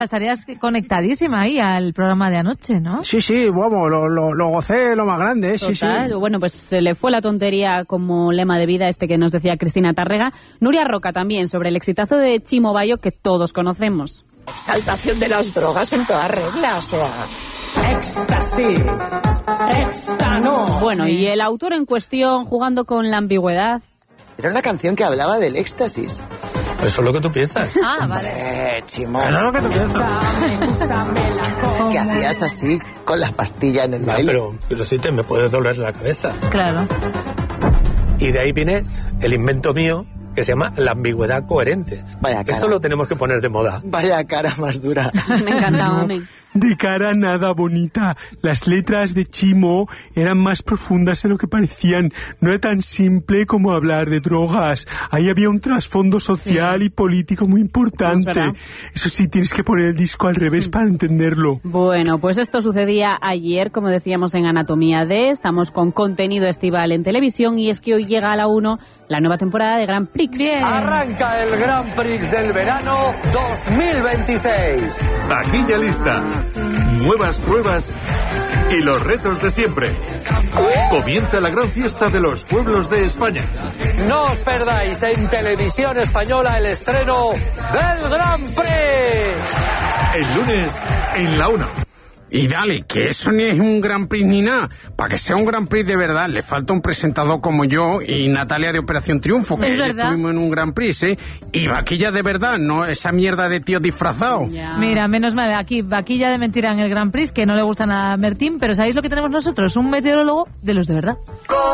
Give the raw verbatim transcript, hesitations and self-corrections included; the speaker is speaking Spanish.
Estarías conectadísima ahí al programa de anoche, ¿no? Sí, sí, vamos, lo, lo, lo gocé lo más grande, sí, Total. sí. Bueno, pues se le fue la tontería como lema de vida este que nos decía Cristina Tárrega. Nuria Roca también, sobre el exitazo de Chimo Bayo que todos conocemos. Exaltación de las drogas en toda regla, o sea... Éxtasis, éxtano. Bueno, y el autor en cuestión jugando con la ambigüedad. Era una canción que hablaba del éxtasis. Eso es lo que tú piensas. Ah, vale. Eh, Chimo. Eso es lo que tú piensas. ¿Qué hacías así con la pastilla en el Ah, baile? pero, pero sí te me puede doler la cabeza. Claro. Y de ahí viene el invento mío que se llama la ambigüedad coherente. Vaya cara. Esto lo tenemos que poner de moda. Vaya cara más dura. Me encantaba, No, de cara nada bonita. Las letras de Chimo eran más profundas de lo que parecían. No era tan simple como hablar de drogas. Ahí había un trasfondo social Sí. y político muy Es importante. verdad. Eso sí, tienes que poner el disco al revés para entenderlo. Bueno, pues esto sucedía ayer, como decíamos en Anatomía de. Estamos con contenido estival en televisión y es que hoy llega a la uno la nueva temporada de Grand Prix. Bien. Arranca el Grand Prix del verano dos mil veintiséis. Taquilla lista, nuevas pruebas y los retos de siempre. Comienza la gran fiesta de los pueblos de España. No os perdáis en Televisión Española el estreno del Grand Prix. El lunes en la una. Y dale, que eso ni es un Grand Prix ni nada. Para que sea un Grand Prix de verdad, le falta un presentador como yo y Natalia de Operación Triunfo, que Es ayer verdad. estuvimos en un Grand Prix, ¿eh? Y vaquilla de verdad, no esa mierda de tío disfrazado. Ya. Mira, menos mal, aquí vaquilla de mentira en el Grand Prix, que no le gusta nada a Bertín, pero ¿sabéis lo que tenemos nosotros? Un meteorólogo de los de verdad.